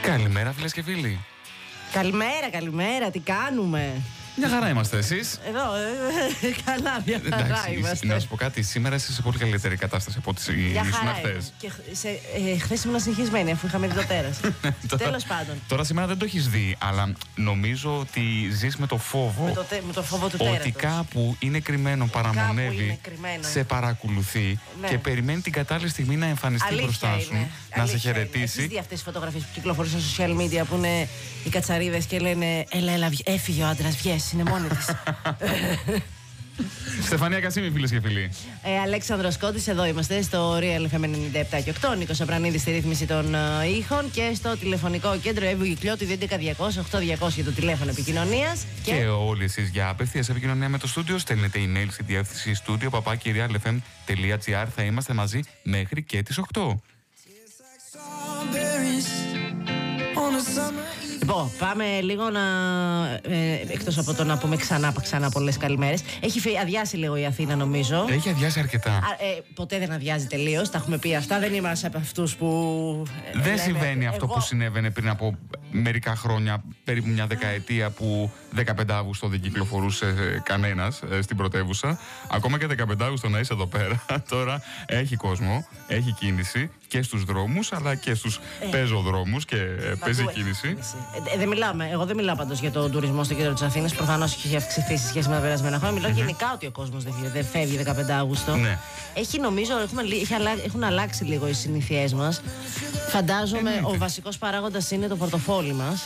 Καλημέρα, φίλες και φίλοι. Καλημέρα, τι κάνουμε? Μια χαρά είμαστε, εσείς? Εδώ, καλά, μια χαρά είμαστε. Να σου πω κάτι, σήμερα είσαι σε πολύ καλύτερη κατάσταση από ό,τι ήσουν χθες. Και χθες ήμουν συγχυσμένη, αφού είχαμε δει το τέρας. Τέλος πάντων. Τώρα σήμερα δεν το έχεις δει, αλλά νομίζω ότι ζεις με το φόβο. Με το φόβο του τέρατος. Ότι κάπου είναι κρυμμένο, παραμονεύει, σε παρακολουθεί και περιμένει την κατάλληλη στιγμή να εμφανιστεί μπροστά σου, να σε χαιρετήσει. Έχεις δει αυτές τις φωτογραφίες που κυκλοφορούν στα social media που είναι οι κατσαρίδες και λένε έλα, έφυγε ο άντρας, βγες, είναι μόνη της. Στεφανία Κασίμη, φίλες και φίλοι. Αλέξανδρος Κώτης, εδώ είμαστε στο Real FM 97 και 8. Νίκος Απρανίδης στη ρύθμιση των ήχων και στο τηλεφωνικό κέντρο Εύου Κυκλιώτη 211-200-8200 για το τηλέφωνο επικοινωνίας. Και όλοι εσείς για απευθείας επικοινωνία με το στούντιο στέλνετε email στη διεύθυνση studio@realfm.gr. Θα είμαστε μαζί μέχρι και τις 8. Λοιπόν, πάμε λίγο να. Εκτός από το να πούμε ξανά πολλές καλημέρες. Έχει αδειάσει λίγο η Αθήνα, νομίζω. Έχει αδειάσει αρκετά. Ποτέ δεν αδειάζει τελείως. Τα έχουμε πει αυτά. Δεν είμαστε από αυτούς που. Δεν συμβαίνει αυτό που συνέβαινε πριν από μερικά χρόνια, περίπου μια δεκαετία, που 15 Αύγουστο δεν κυκλοφορούσε κανένας στην πρωτεύουσα. Ακόμα και 15 Αύγουστο να είσαι εδώ πέρα. Τώρα έχει κόσμο, έχει κίνηση και στους δρόμους αλλά και στους πεζοδρόμους και παίζει κίνηση. Εγώ δεν μιλάω πάντως για τον τουρισμό στο κέντρο της Αθήνας. Προφανώς έχει αυξηθεί σε σχέση με τα περασμένα χρόνια. Μιλάω γενικά ότι ο κόσμος δεν φεύγει 15 Αύγουστο. Ναι. Έχουν αλλάξει λίγο οι συνήθειές μας. Φαντάζομαι ο βασικός παράγοντας είναι το πορτοφόλι μας.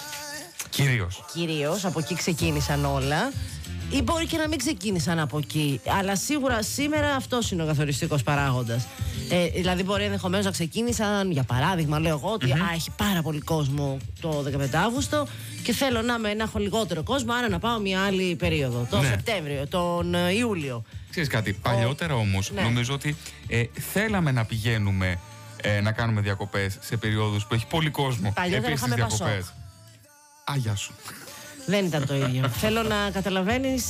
Κυρίως, από εκεί ξεκίνησαν όλα. Ή μπορεί και να μην ξεκίνησαν από εκεί. Αλλά σίγουρα σήμερα αυτός είναι ο καθοριστικός παράγοντας. Δηλαδή, μπορεί ενδεχομένως να ξεκίνησαν, για παράδειγμα, λέω εγώ, ότι έχει πάρα πολύ κόσμο το 15 Αύγουστο και θέλω να έχω λιγότερο κόσμο, άρα να πάω μια άλλη περίοδο. Τον Σεπτέμβριο, τον Ιούλιο. Ξέρεις κάτι, παλιότερα όμως, νομίζω ότι θέλαμε να πηγαίνουμε να κάνουμε διακοπές σε περιόδους που έχει πολύ κόσμο. Παλιότερα είχαμε διακοπές. Αγιά σου. Δεν ήταν το ίδιο. Θέλω να καταλαβαίνεις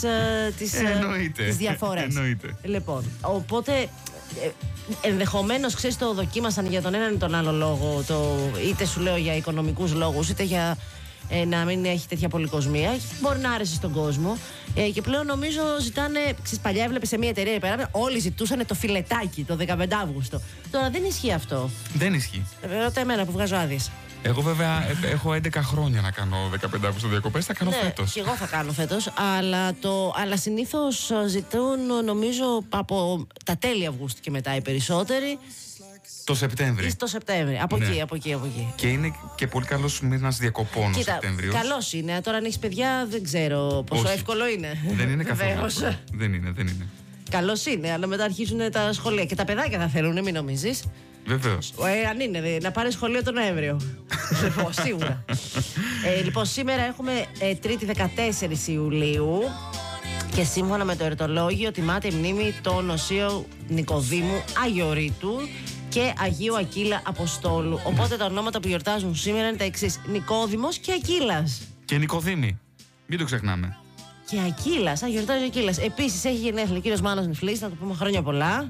τις διαφορές. Εννοείται. Λοιπόν, οπότε ενδεχομένως, ξέρεις, το δοκίμασαν για τον έναν ή τον άλλο λόγο, είτε σου λέω για οικονομικούς λόγους, είτε για να μην έχει τέτοια πολυκοσμία. Μπορεί να άρεσε στον κόσμο. Και πλέον νομίζω ζητάνε. Παλιά έβλεπε σε μια εταιρεία πέρα, όλοι ζητούσαν το φιλετάκι το 15 Αύγουστο. Τώρα δεν ισχύει αυτό. Δεν ισχύει. Ρώτα εμένα που βγάζω άδειες. Εγώ βέβαια έχω 11 χρόνια να κάνω 15 Αύγουστο διακοπές, θα κάνω φέτος. Και εγώ θα κάνω φέτος, αλλά συνήθως ζητούν, νομίζω, από τα τέλη Αυγούστου και μετά οι περισσότεροι. Το Σεπτέμβρη. Το Σεπτέμβρη. Από εκεί. Και είναι και πολύ καλός μήνας διακοπών ο Σεπτέμβριος. Καλός είναι. Τώρα αν έχεις παιδιά, δεν ξέρω πόσο εύκολο είναι. Δεν είναι καθόλου εύκολο. Δεν είναι. Καλός είναι, αλλά μετά αρχίζουν τα σχολεία. Και τα παιδάκια θα θέλουν, μην νομίζεις. Βεβαίως. Αν είναι, να πάρει σχολείο τον Νοέμβριο. Σίγουρα. Λοιπόν, σήμερα έχουμε Τρίτη 14 Ιουλίου και σύμφωνα με το ερωτολόγιο τιμάται η μνήμη των Οσίου Νικοδήμου Αγιορείτου και Αγίου Ακύλα Αποστόλου. Οπότε τα ονόματα που γιορτάζουν σήμερα είναι τα εξής: Νικόδημος και Ακύλας. Και Νικοδήμη. Μην το ξεχνάμε. Και Ακύλας, γιορτάζει ο Ακύλας. Επίσης έχει γενέθλια ο κύριος Μάνος Νιφλής, να του πούμε χρόνια πολλά.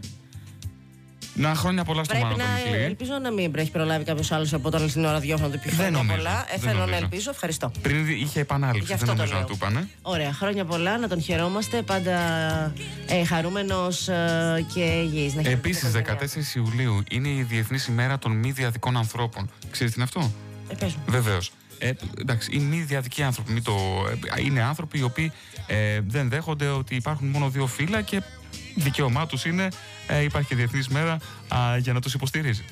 Να χρόνια πολλά στο Μάνο τον Νιφλή. Ελπίζω να μην έχει προλάβει κάποιος άλλος από τώρα στην ώρα ραδιόφωνο να του πει χρόνια πολλά. Θέλω να ελπίζω. Ευχαριστώ. Πριν είχε επανάληψη, δεν νομίζω να του είπανε. Ωραία, χρόνια πολλά, να τον χαιρόμαστε. Πάντα χαρούμενος και υγιής. Επίσης, 14 Ιουλίου είναι η Διεθνής ημέρα των μη διαδικών ανθρώπων. Ξέρεις τι είναι αυτό? Βεβαίως. Εντάξει, οι μη διαδικοί άνθρωποι είναι άνθρωποι οι οποίοι δεν δέχονται ότι υπάρχουν μόνο δύο φύλλα και δικαίωμά τους είναι, υπάρχει και Διεθνής μέρα για να τους υποστηρίζει.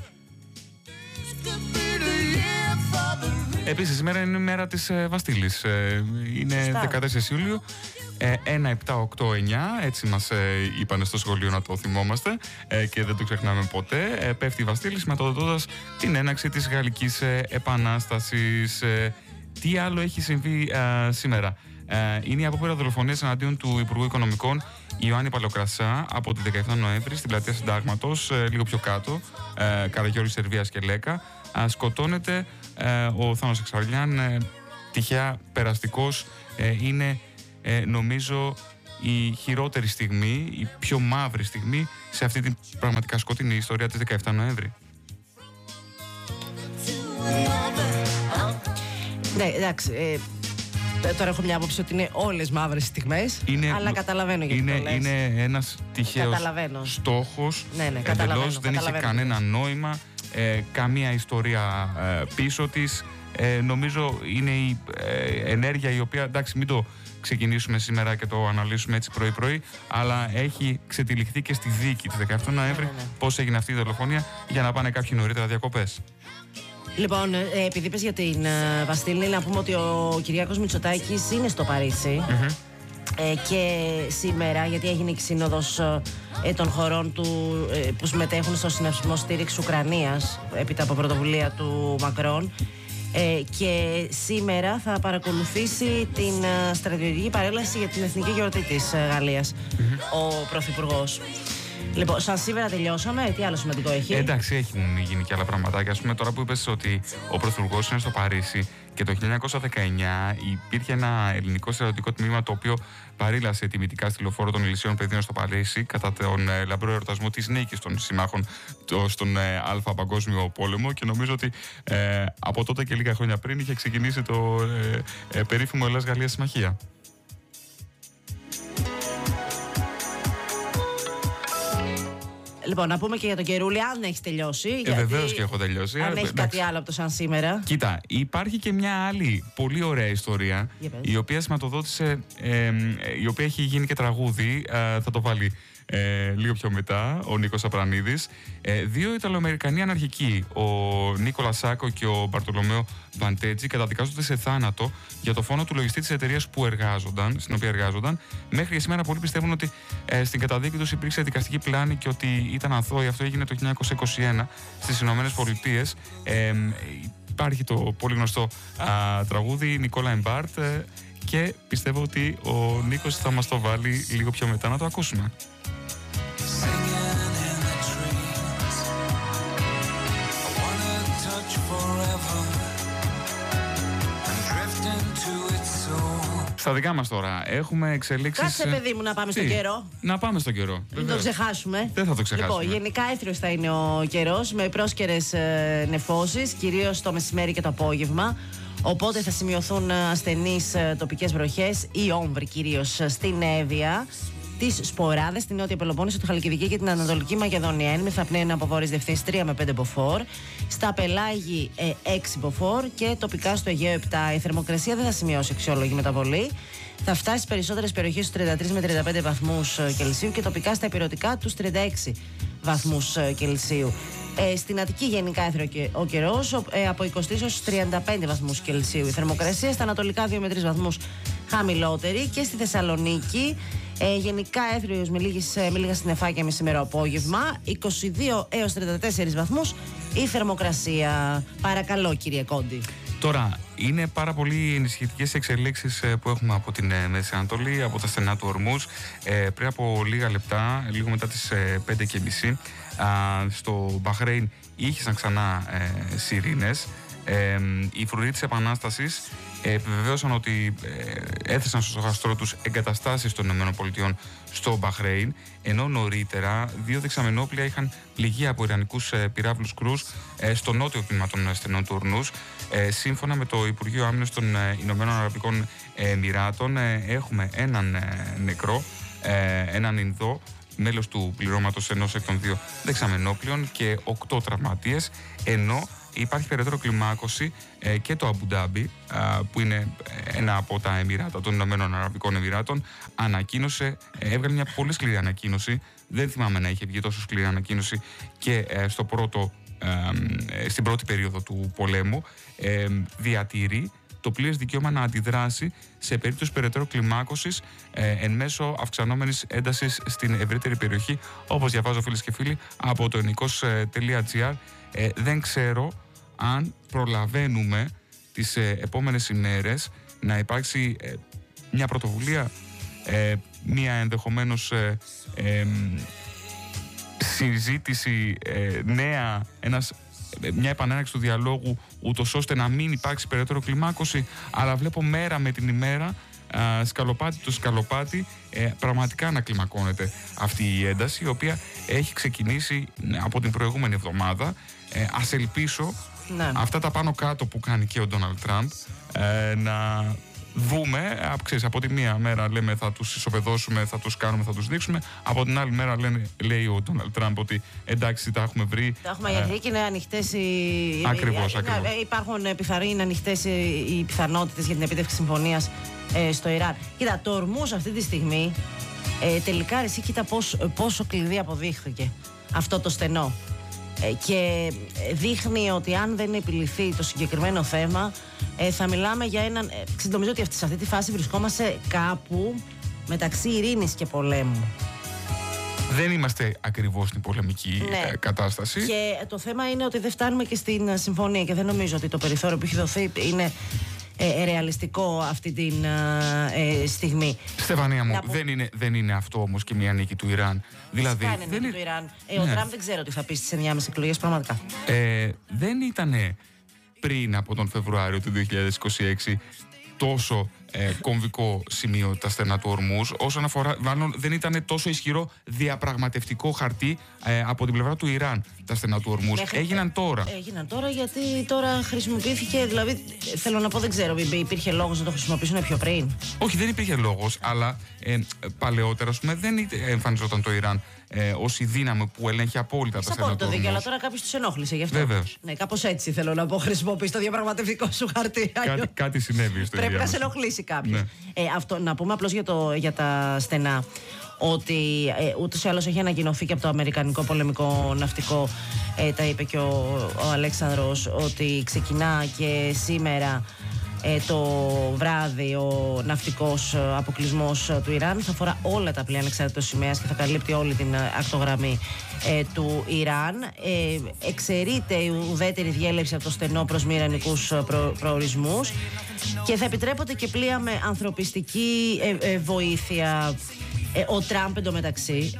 Επίσης, σήμερα είναι η μέρα της Βαστήλης. Είναι 14 Ιουλίου, 1, 7, 8, 9, έτσι μας είπανε στο σχολείο να το θυμόμαστε και δεν το ξεχνάμε ποτέ. Πέφτει η Βαστήλη σηματοδοτώντας την έναρξη της Γαλλικής Επανάστασης. Τι άλλο έχει συμβεί σήμερα? Είναι η απόπειρα δολοφονίας εναντίον του Υπουργού Οικονομικών Ιωάννη Παλαιοκρασά από τη 17 Νοέμβρη στην πλατεία Συντάγματος, λίγο πιο κάτω, Καραγιώρης, Σερβίας και Λέκα. Σκοτώνεται ο Θάνος Εξαριάν, τυχαία περαστικός. Είναι νομίζω η χειρότερη στιγμή, η πιο μαύρη στιγμή σε αυτή την πραγματικά σκοτεινή ιστορία της 17 Νοέμβρη. Ναι, εντάξει. Τώρα έχω μια άποψη ότι είναι όλες μαύρες στιγμές, αλλά καταλαβαίνω γιατί το λες. Είναι ένας τυχαίος στόχος, εντελώς δεν είχε κανένα νόημα, καμία ιστορία πίσω της. Νομίζω είναι η ενέργεια η οποία, εντάξει, μην το ξεκινήσουμε σήμερα και το αναλύσουμε έτσι πρωί-πρωί, αλλά έχει ξετυλιχθεί και στη δίκη της 17 Νοέμβρη πώς έγινε αυτή η δολοφονία, για να πάνε κάποιοι νωρίτερα διακοπές. Λοιπόν, επειδή είπες για την Βαστίλη, να πούμε ότι ο Κυριάκος Μητσοτάκης είναι στο Παρίσι. Και σήμερα, γιατί έγινε η σύνοδος των χωρών που συμμετέχουν στο συναυσμό στήριξη Ουκρανίας έπειτα από πρωτοβουλία του Μακρόν, και σήμερα θα παρακολουθήσει την στρατιωτική παρέλαση για την εθνική γιορτή της Γαλλίας ο Πρωθυπουργός. Λοιπόν, σαν σήμερα τελειώσαμε. Τι άλλο σημαντικό έχει? Εντάξει, έχουν γίνει και άλλα πραγματάκια. Ας πούμε, τώρα που είπες ότι ο Πρωθυπουργός είναι στο Παρίσι και το 1919 υπήρχε ένα ελληνικό στρατιωτικό τμήμα το οποίο παρήλασε τιμητικά στη λεωφόρο των Ηλυσίων Παιδίων στο Παρίσι κατά τον λαμπρό εορτασμό της νίκης των συμμάχων στον Α Παγκόσμιο Πόλεμο, και νομίζω ότι από τότε και λίγα χρόνια πριν είχε ξεκινήσει το περίφημο Ελλάς-Γαλλία Συμμαχία. Λοιπόν, να πούμε και για τον Κερούλη, αν έχει τελειώσει. Βεβαίως και έχω τελειώσει. Αν έχει κάτι άλλο από το σαν σήμερα. Κοίτα, υπάρχει και μια άλλη πολύ ωραία ιστορία, η οποία σηματοδότησε, η οποία έχει γίνει και τραγούδι, θα το βάλει λίγο πιο μετά ο Νίκος Απρανίδης. Δύο Ιταλοαμερικανοί αναρχικοί, ο Νίκολα Σάκο και ο Μπαρτολομέο Βαντέτζι, καταδικάζονται σε θάνατο για το φόνο του λογιστή της εταιρείας στην οποία εργάζονταν. Μέχρι σήμερα πολλοί πιστεύουν ότι στην καταδίκη τους υπήρξε δικαστική πλάνη και ότι ήταν αθώοι. Αυτό έγινε το 1921 στις Ηνωμένες Πολιτείες. Υπάρχει το πολύ γνωστό τραγούδι Νικόλα Εμπάρτ, και πιστεύω ότι ο Νίκος θα μας το βάλει λίγο πιο μετά να το ακούσουμε. Στα δικά μας τώρα έχουμε εξελίξεις. Κάτσε, παιδί μου, να πάμε στον καιρό. Να πάμε στον καιρό. Δεν το ξεχάσουμε. Δεν θα το ξεχάσουμε. Λοιπόν, γενικά έθριος θα είναι ο καιρός, με πρόσκαιρες νεφώσεις, κυρίως το μεσημέρι και το απόγευμα. Οπότε θα σημειωθούν ασθενείς τοπικές βροχές ή όμβροι, κυρίως στην Εύβοια, τις Σποράδες, στην Νότια Πελοπόννησο, τη Χαλκιδική και την Ανατολική Μακεδονία. Ένμη θα πνέουν από βόρειες διευθύνσεις 3 με 5 μποφόρ. Στα Πελάγη 6 μποφόρ και τοπικά στο Αιγαίο 7. Η θερμοκρασία δεν θα σημειώσει αξιόλογη μεταβολή. Θα φτάσει στις περισσότερες περιοχές στους 33 με 35 βαθμούς Κελσίου και τοπικά στα ηπειρωτικά τους 36 βαθμούς Κελσίου. Στην Αττική γενικά έθριο ο καιρός, από 23 έως 35 βαθμούς Κελσίου. Η θερμοκρασία στα ανατολικά 2 με 3 βαθμούς χαμηλότερη, και στη Θεσσαλονίκη γενικά έθριος με λίγα συννεφάκια μεσημερό απόγευμα, 22 έως 34 βαθμούς η θερμοκρασία. Παρακαλώ, κύριε Κόντι. Τώρα, είναι πάρα πολύ ενισχυτικές εξελίξεις που έχουμε από την Μέση Ανατολή, από τα στενά του Ορμούς. Πριν από λίγα λεπτά, λίγο μετά τις 5:30, στο Μπαχρέιν ήχησαν ξανά σιρήνες. Οι φρουροί της Επανάστασης επιβεβαίωσαν ότι έθεσαν στο στοχαστρό τους εγκαταστάσεις των ΗΠΑ στο Μπαχρέιν, ενώ νωρίτερα 2 δεξαμενόπλια είχαν πληγεί από ιρανικούς πυράβλους κρούς στο νότιο τμήμα των στενών του Ορνούς. Σύμφωνα με το Υπουργείο Άμυνας των Ηνωμένων Αραβικών Εμιράτων, έχουμε έναν νεκρό, έναν Ινδό, μέλος του πληρώματος ενός εκ των 2 δεξαμενόπλων, και 8 τραυματίες, ενώ υπάρχει περαιτέρω κλιμάκωση και το Αμπουντάμπι, που είναι ένα από τα Εμιράτα των Ηνωμένων Αραβικών Εμιράτων, έβγαλε μια πολύ σκληρή ανακοίνωση. Δεν θυμάμαι να είχε βγει τόσο σκληρή ανακοίνωση και στην πρώτη περίοδο του πολέμου. Διατηρεί το πλήρες δικαίωμα να αντιδράσει σε περίπτωση περαιτέρω κλιμάκωσης εν μέσω αυξανόμενης έντασης στην ευρύτερη περιοχή, όπως διαβάζω, φίλες και φίλοι, από το ενικός.gr. Δεν ξέρω αν προλαβαίνουμε τις επόμενες ημέρες να υπάρξει μια πρωτοβουλία, μια ενδεχομένως συζήτηση νέα, μια επανέναρξη του διαλόγου, ούτως ώστε να μην υπάρξει περαιτέρω κλιμάκωση. Αλλά βλέπω μέρα με την ημέρα, σκαλοπάτι το σκαλοπάτι, πραγματικά να κλιμακώνεται αυτή η ένταση, η οποία έχει ξεκινήσει από την προηγούμενη εβδομάδα. Ας ελπίσω Ναι. Αυτά τα πάνω κάτω που κάνει και ο Ντόναλντ Τραμπ, να δούμε, ξέρεις, από τη μία μέρα λέμε θα τους ισοπεδώσουμε, θα τους κάνουμε, θα τους δείξουμε, από την άλλη μέρα λέει ο Ντόναλντ Τραμπ ότι εντάξει, τα έχουμε βρει. Τα έχουμε βρει και είναι ανοιχτές Ακριβώς. Υπάρχουν είναι ανοιχτές οι πιθανότητες για την επίτευξη συμφωνίας στο Ιράν. Κοίτα, το Ορμούζ αυτή τη στιγμή τελικά εσύ κοίτα πόσο κλειδί αποδείχθηκε αυτό το στενό. Και δείχνει ότι αν δεν επιληθεί το συγκεκριμένο θέμα, θα μιλάμε για έναν. Νομίζω ότι σε αυτή τη φάση βρισκόμαστε κάπου μεταξύ ειρήνης και πολέμου. Δεν είμαστε ακριβώς στην πολεμική κατάσταση. Και το θέμα είναι ότι δεν φτάνουμε και στην συμφωνία και δεν νομίζω ότι το περιθώριο που έχει δοθεί είναι ρεαλιστικό αυτή τη στιγμή. Στεφανία μου, δεν είναι αυτό όμως και μια νίκη του Ιράν. Δηλαδή, δεν είναι του Ιράν. Ο Τραμπ δεν ξέρω τι θα πει στις ενδιάμεσες εκλογές, πραγματικά. Δεν ήταν πριν από τον Φεβρουάριο του 2026 τόσο κομβικό σημείο τα στενά του Ορμούζ, όσον αφορά, μάλλον δεν ήταν τόσο ισχυρό διαπραγματευτικό χαρτί από την πλευρά του Ιράν τα στενά του Ορμούζ. Έγιναν τώρα. Έγιναν τώρα γιατί τώρα χρησιμοποιήθηκε, δηλαδή θέλω να πω, δεν ξέρω, υπήρχε λόγος να το χρησιμοποιήσουν πιο πριν. Όχι, δεν υπήρχε λόγος, αλλά παλαιότερα, ας πούμε, δεν εμφανιζόταν το Ιράν ως η δύναμη που ελέγχει απόλυτα τα στενά του Ορμούζ. Δίκιο, αλλά τώρα κάποιος τους ενόχλησε γι' αυτό. Βεβαίως. Ναι, κάπως έτσι θέλω να πω, χρησιμοποιείς το διαπραγματευτικό σου χαρτί. Κάτι συνέβη στο Πρέπει να σε ενοχλήσει κάποιος. Ναι. Αυτό, να πούμε απλώς για τα στενά, ότι ούτως ή άλλως έχει ανακοινωθεί και από το Αμερικανικό Πολεμικό Ναυτικό, τα είπε και ο Αλέξανδρος, ότι ξεκινά και σήμερα το βράδυ ο ναυτικός αποκλεισμός του Ιράν. Θα αφορά όλα τα πλοία ανεξάρτητος σημαίας και θα καλύπτει όλη την ακτογραμμή του Ιράν. Εξαιρείται η ουδέτερη διέλευση από το στενό προς μη ιρανικούς προορισμούς και θα επιτρέπονται και πλοία με ανθρωπιστική βοήθεια. Ο Τραμπ εντωμεταξύ,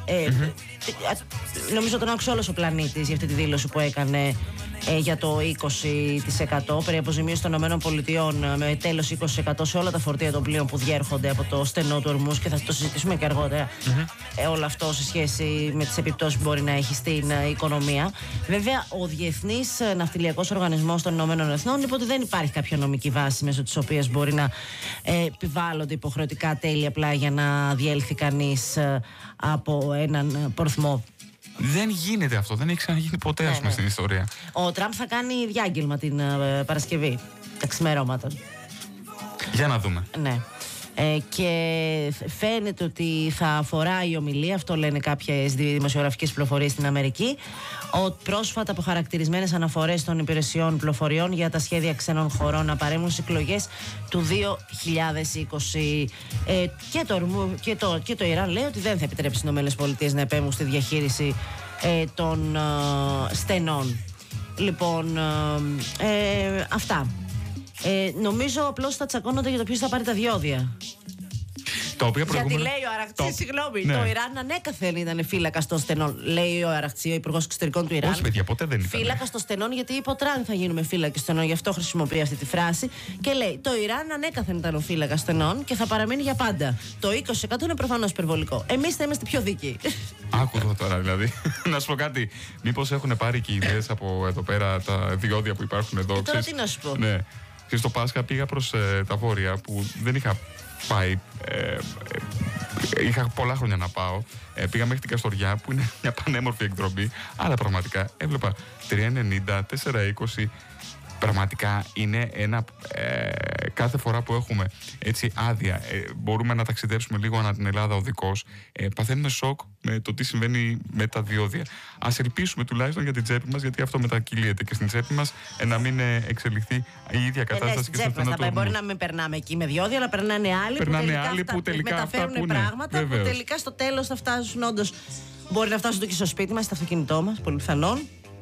νομίζω τον άκουσε όλος ο πλανήτης για αυτή τη δήλωση που έκανε για το 20% περί αποζημίωση των ΗΠΑ με τέλος 20% σε όλα τα φορτία των πλοίων που διέρχονται από το στενό του Ορμούζ, και θα το συζητήσουμε και αργότερα όλο αυτό σε σχέση με τις επιπτώσεις που μπορεί να έχει στην οικονομία. Βέβαια, ο Διεθνής Ναυτιλιακός Οργανισμός των Ηνωμένων Εθνών είπε ότι δεν υπάρχει κάποια νομική βάση μέσω της οποίας μπορεί να επιβάλλονται υποχρεωτικά τέλη απλά για να διέλθει κανείς από έναν πορθμό. Δεν γίνεται αυτό, δεν έχει ξαναγίνει ποτέ, ας πούμε, στην ιστορία. Ο Τραμπ θα κάνει διάγγελμα την Παρασκευή, τα ξημερώματα. Για να δούμε. Ναι. Και φαίνεται ότι θα αφορά η ομιλία, αυτό λένε κάποιες δημοσιογραφικές πληροφορίες στην Αμερική, πρόσφατα αποχαρακτηρισμένες αναφορές των υπηρεσιών πληροφοριών για τα σχέδια ξένων χωρών να παρέμβουν στις εκλογές του 2020. Και το Ιράν λέει ότι δεν θα επιτρέψει στις ΗΠΑ να επέμβουν στη διαχείριση των στενών. Λοιπόν, αυτά. Νομίζω απλώς θα τσακώνονται για το ποιος θα πάρει τα διόδια. Γιατί λέει ο Αραχτσί, συγγνώμη, το Ιράν ανέκαθεν ήταν φύλακας των στενών. Λέει ο Αραχτσί, ο Υπουργός Εξωτερικών του Ιράν. Όχι, παιδιά, ποτέ δεν ήταν. Φύλακας των στενών, γιατί είπε ο Τραμπ θα γίνουμε φύλακες στενών, γι' αυτό χρησιμοποιεί αυτή τη φράση. Και λέει, το Ιράν ανέκαθεν ήταν ο φύλακας στενών και θα παραμείνει για πάντα. Το 20% είναι προφανώς υπερβολικό. Εμείς θα είμαστε πιο δίκαιοι. Άκου εδώ τώρα, δηλαδή. Να σου πω κάτι. Μήπως έχουν πάρει και ιδέες από εδώ πέρα τα διόδια που υπάρχουν εδώ. Τώρα τι να σου πω. Ναι. Και στο Πάσχα πήγα προς τα βόρεια που δεν είχα πάει. Είχα πολλά χρόνια να πάω. Πήγα μέχρι την Καστοριά που είναι μια πανέμορφη εκδρομή. Αλλά πραγματικά έβλεπα 3,90, 4,20. Πραγματικά είναι ένα. Κάθε φορά που έχουμε έτσι άδεια, μπορούμε να ταξιδέψουμε λίγο ανά την Ελλάδα οδικώς. Παθαίνουμε σοκ με το τι συμβαίνει με τα διόδια. Ας ελπίσουμε τουλάχιστον για την τσέπη μας, γιατί αυτό μετακυλίεται και στην τσέπη μας, να μην εξελιχθεί η ίδια κατάσταση και στο στενό του Ορμούζ. Μπορεί να μην περνάμε εκεί με διόδια, αλλά περνάνε άλλοι που τελικά μεταφέρουν πράγματα που τελικά στο τέλος θα φτάσουν όντως. Μπορεί να φτάσουν και στο σπίτι μας, στο αυτοκίνητό μας, πολύ πιθανόν.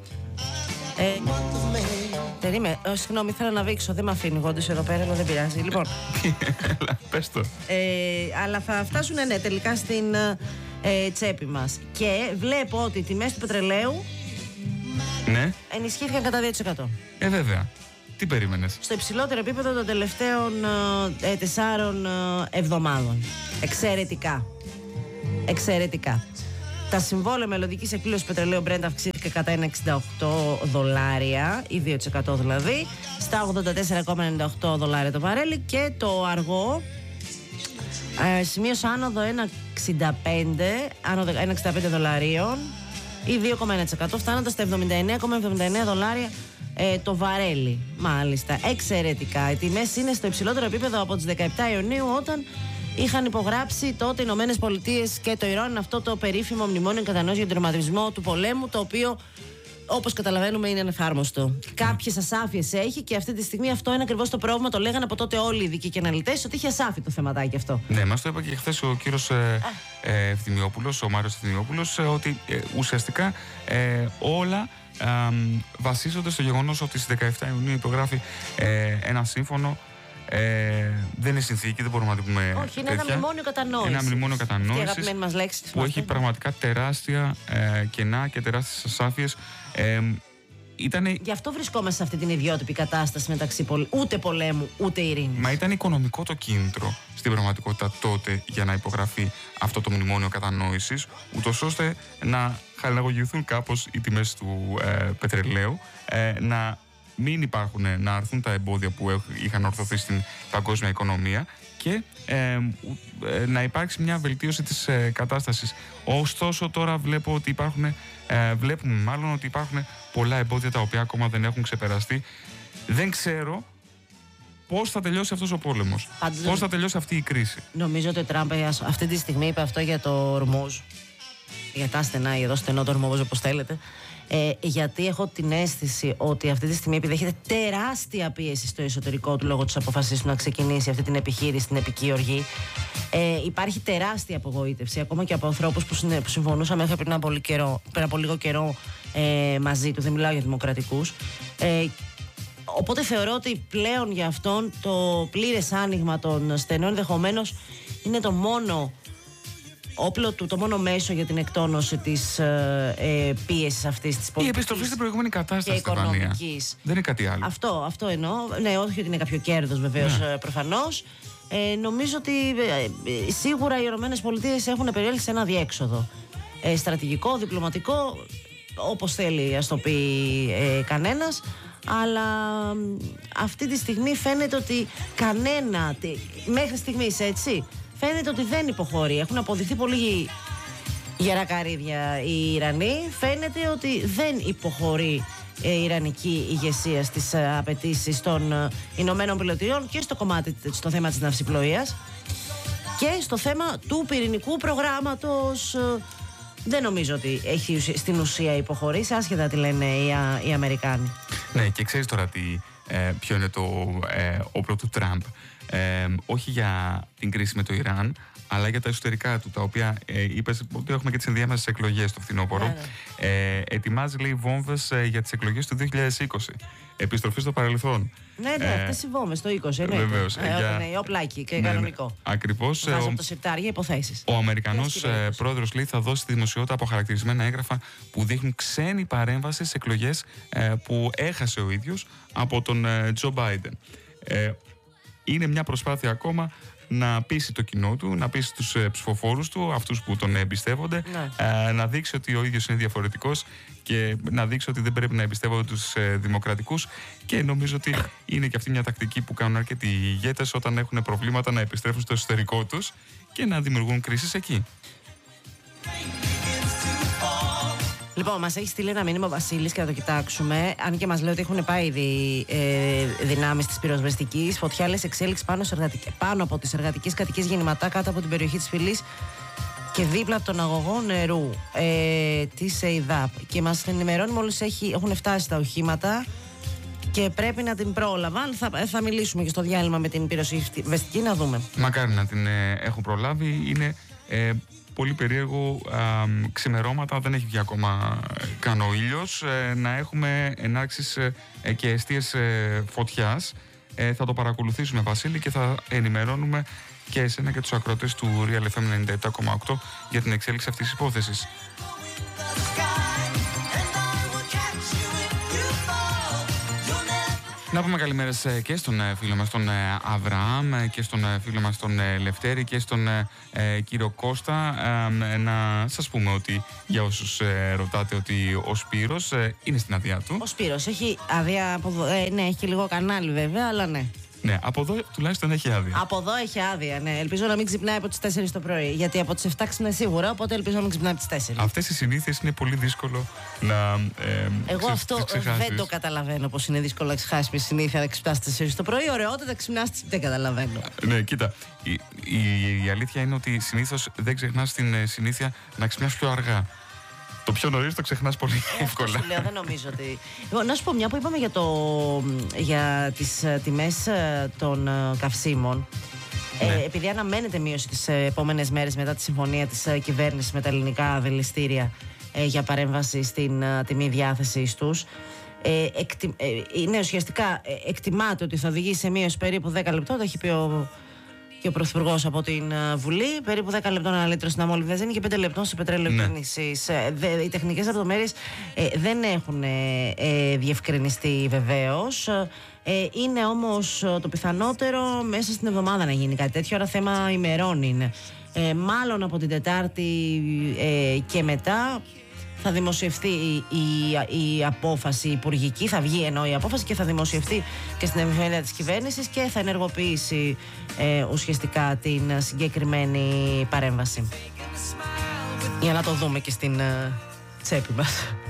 Περίμενε, συγγνώμη, θέλω να βήξω. Δεν με αφήνει γόντως εδώ πέρα, αλλά δεν πειράζει. Λοιπόν. Πες το. Αλλά θα φτάσουν, ναι, τελικά στην τσέπη μας. Και βλέπω ότι οι τιμές του πετρελαίου ενισχύθηκαν κατά 2%. Βέβαια. Τι περίμενες? Στο υψηλότερο επίπεδο των τελευταίων 4 εβδομάδων. Εξαιρετικά. Τα συμβόλαια μελλοντικής εκπλήρωσης πετρελαίου Brent αυξήθηκε κατά $1,68 ή 2% δηλαδή, στα $84,98 το βαρέλι, και το αργό σημείωσε άνοδο $1,65 ή 2,1%, φτάνοντας στα $79,79 το βαρέλι. Μάλιστα, εξαιρετικά. Οι τιμές είναι στο υψηλότερο επίπεδο από τις 17 Ιουνίου, όταν είχαν υπογράψει τότε οι Ηνωμένες Πολιτείες και το Ιράν αυτό το περίφημο μνημόνιο κατανόησης για τον τερματισμό του πολέμου, το οποίο, όπως καταλαβαίνουμε, είναι ανεφάρμοστο. Κάποιες ασάφειες έχει, και αυτή τη στιγμή αυτό είναι ακριβώς το πρόβλημα. Το λέγανε από τότε όλοι οι ειδικοί και αναλυτές, ότι είχε ασάφη το θεματάκι αυτό. Ναι, μας το είπε και χθες ο κύριος Ευθυμιόπουλος, ο Μάριος Ευθυμιόπουλος, ότι ουσιαστικά όλα βασίζονται στο γεγονός ότι στις 17 Ιουνίου υπογράφει ένα σύμφωνο. Δεν είναι συνθήκη, δεν μπορούμε να το πούμε. Όχι, είναι ένα μνημόνιο κατανόησης. Ένα μνημόνιο κατανόησης που έχει πραγματικά τεράστια κενά και τεράστιες ασάφειες. Γι' αυτό βρισκόμαστε σε αυτή την ιδιότυπη κατάσταση μεταξύ ούτε πολέμου ούτε ειρήνης. Μα ήταν οικονομικό το κίνητρο στην πραγματικότητα τότε για να υπογραφεί αυτό το μνημόνιο κατανόησης, ούτως ώστε να χαλαγωγηθούν κάπως οι τιμές του πετρελαίου, να μην υπάρχουν, να έρθουν τα εμπόδια που είχαν ορθωθεί στην παγκόσμια οικονομία και να υπάρξει μια βελτίωση της κατάστασης. Ωστόσο τώρα βλέπουμε μάλλον ότι υπάρχουν πολλά εμπόδια τα οποία ακόμα δεν έχουν ξεπεραστεί. Δεν ξέρω πώς θα τελειώσει αυτός ο πόλεμος, πώς θα τελειώσει αυτή η κρίση. Νομίζω ότι ο Τραμπ αυτή τη στιγμή είπε αυτό για το Ορμούζ, για τα στενά ή εδώ στενό το Ορμούζ, όπως θέλετε. Γιατί έχω την αίσθηση ότι αυτή τη στιγμή επιδέχεται τεράστια πίεση στο εσωτερικό του λόγω της αποφασής του να ξεκινήσει αυτή την επιχείρηση, την επική οργή. Υπάρχει τεράστια απογοήτευση ακόμα και από ανθρώπους που συμφωνούσαν μέχρι πριν από λίγο καιρό μαζί του. Δεν μιλάω για δημοκρατικούς. Οπότε θεωρώ ότι πλέον για αυτόν το πλήρες άνοιγμα των στενών ενδεχομένως είναι το μόνο όπλο του, το μόνο μέσο για την εκτόνωση της πίεσης αυτής της πολιτικής. Η επιστροφή στην προηγούμενη κατάσταση στην Δανία. Δεν είναι κάτι άλλο. Αυτό εννοώ. Ναι, όχι ότι είναι κάποιο κέρδος βεβαίως, προφανώς. Νομίζω ότι σίγουρα οι Ηνωμένες Πολιτείες έχουν περιέλθει σε ένα διέξοδο. Στρατηγικό, διπλωματικό, όπως θέλει ας το πει κανένας. Αλλά αυτή τη στιγμή φαίνεται ότι μέχρι στιγμής, έτσι, φαίνεται ότι δεν υποχωρεί. Έχουν αποδειχθεί πολύ γερά καρύδια οι Ιρανοί. Φαίνεται ότι δεν υποχωρεί η Ιρανική ηγεσία στις απαιτήσεις των Ηνωμένων Πολιτειών και στο θέμα της ναυσιπλοείας και στο θέμα του πυρηνικού προγράμματος. Δεν νομίζω ότι έχει στην ουσία υποχωρήσει, άσχετα τι λένε οι Αμερικάνοι. Ναι, και ξέρεις τώρα ποιο είναι το όπλο του Τραμπ. Όχι για την κρίση με το Ιράν, αλλά για τα εσωτερικά του, τα οποία είπες ότι έχουμε και τις ενδιάμεσες εκλογές το φθινόπωρο. Ετοιμάζει, λέει, βόμβες για τις εκλογές του 2020. Επιστροφή στο παρελθόν. Ναι, αυτές οι βόμβες, το 20, εννοείται. Βεβαίως. Ναι, οπλάκι και κανονικό. Ακριβώς. Βάζω από το σιρτάρι υποθέσεις. Ο Αμερικανός πρόεδρος, λέει, θα δώσει στη δημοσιότητα αποχαρακτηρισμένα έγγραφα που δείχνουν ξένη παρέμβαση στις εκλογές που έχασε ο ίδιος από τον Τζο Μπάιντεν. Είναι μια προσπάθεια ακόμα να πείσει το κοινό του, να πείσει τους ψηφοφόρους του, αυτούς που τον εμπιστεύονται, να δείξει ότι ο ίδιος είναι διαφορετικός και να δείξει ότι δεν πρέπει να εμπιστεύονται τους δημοκρατικούς, και νομίζω ότι είναι και αυτή μια τακτική που κάνουν αρκετοί ηγέτες όταν έχουν προβλήματα να επιστρέφουν στο εσωτερικό τους και να δημιουργούν κρίσεις εκεί. Λοιπόν, μας έχει στείλει ένα μήνυμα ο Βασίλης και θα το κοιτάξουμε. Αν και μας λέει ότι έχουν πάει ήδη δυνάμεις της πυροσβεστικής. Φωτιά, λες, εξέλιξη πάνω από τις εργατικές κατοικίες γεννηματά κάτω από την περιοχή της Φυλής και δίπλα από τον αγωγό νερού της ΕΙΔΑΠ. Και μας ενημερώνει μόλις έχουν φτάσει τα οχήματα και πρέπει να την πρόλαβαν. Θα μιλήσουμε και στο διάλειμμα με την πυροσβεστική να δούμε. Μακάρι να την έχουν προλάβει. Είναι πολύ περίεργο, ξημερώματα, δεν έχει βγει ακόμα καν ο ήλιος, να έχουμε ενάρξεις και εστίες φωτιάς. Θα το παρακολουθήσουμε, Βασίλη, και θα ενημερώνουμε και εσένα και τους ακροατές του Real FM 97,8 για την εξέλιξη αυτής της υπόθεσης. Να πούμε καλημέρες και στον φίλο μας τον Αβραάμ και στον φίλο μας τον Λευτέρη και στον κύριο Κώστα. Να σας πούμε ότι για όσους ρωτάτε ότι ο Σπύρος είναι στην άδειά του. Ο Σπύρος έχει άδεια από εδώ. Ναι, έχει λίγο κανάλι βέβαια, αλλά ναι. Ναι, από εδώ τουλάχιστον έχει άδεια. Από εδώ έχει άδεια, ναι. Ελπίζω να μην ξυπνάει από τις 4 το πρωί. Γιατί από τις 7 ξυπνάει σίγουρα, οπότε ελπίζω να μην ξυπνάει από τις 4. Αυτές οι συνήθειες είναι πολύ δύσκολο να. Εγώ αυτό δεν το καταλαβαίνω πως είναι δύσκολο να ξεχάσει μια συνήθεια να ξυπνάς στις 4 το πρωί. Ωραιότατα ξυπνάς, δεν καταλαβαίνω. Ναι, κοίτα. Η αλήθεια είναι ότι συνήθως δεν ξεχνάς την συνήθεια να ξυπνάς πιο αργά. Το πιο νωρίς το ξεχνάς πολύ εύκολα. Αυτό σου λέω, δεν νομίζω ότι. Λοιπόν, να σου πω, μια που είπαμε για τις τιμές των καυσίμων. Ναι. Επειδή αναμένεται μείωση τις επόμενες μέρες μετά τη συμφωνία της κυβέρνησης με τα ελληνικά δηληστήρια για παρέμβαση στην τιμή διάθεσης τους, είναι ουσιαστικά εκτιμάται ότι θα οδηγήσει σε μείωση περίπου 10 λεπτών. Το έχει πει και ο Πρωθυπουργός από την Βουλή, περίπου 10 λεπτών ένα λίτρο στην αμόλυβδη βενζίνη και 5 λεπτών σε πετρέλαιο κίνησης. Οι τεχνικές λεπτομέρειες δεν έχουν διευκρινιστεί βεβαίως. Είναι όμως το πιθανότερο μέσα στην εβδομάδα να γίνει κάτι τέτοιο, άρα θέμα ημερών είναι. Μάλλον από την Τετάρτη και μετά θα δημοσιευθεί η απόφαση υπουργική, θα βγει ενώ η απόφαση και θα δημοσιευθεί και στην εφημερίδα της κυβέρνησης και θα ενεργοποιήσει ουσιαστικά την συγκεκριμένη παρέμβαση. Για να το δούμε και στην τσέπη μας.